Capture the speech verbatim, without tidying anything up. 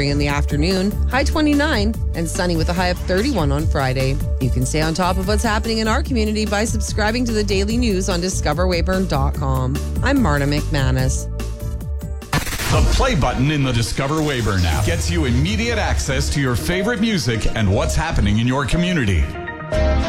clearing in the afternoon, high twenty-nine, and sunny with a high of thirty-one on Friday. You can stay on top of what's happening in our community by subscribing to the daily news on discover weyburn dot com. I'm Marta McManus. The play button in the Discover Weyburn app gets you immediate access to your favorite music and what's happening in your community.